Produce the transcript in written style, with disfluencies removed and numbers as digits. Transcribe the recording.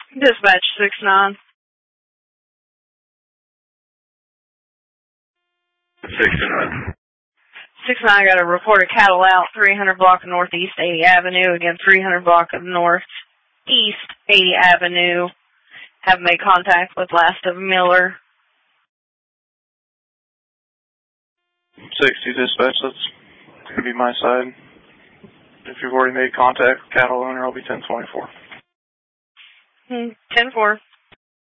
Dispatch 6-9. 6-9. 6-9, got a reported cattle out, 300 block of Northeast 80 Avenue. Again, 300 block of Northeast 80 Avenue. Have made contact with last of Miller. 60 dispatch, that's going to be my side. If you've already made contact with cattle owner, I'll be 1024. 10-4.